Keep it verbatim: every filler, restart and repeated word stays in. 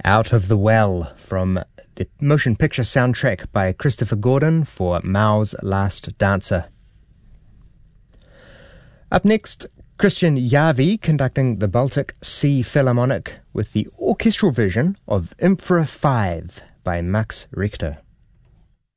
Out of the Well from the motion picture soundtrack by Christopher Gordon for Mao's Last Dancer. Up next, Christian Järvi conducting the Baltic Sea Philharmonic with the orchestral version of Infra five by Max Richter.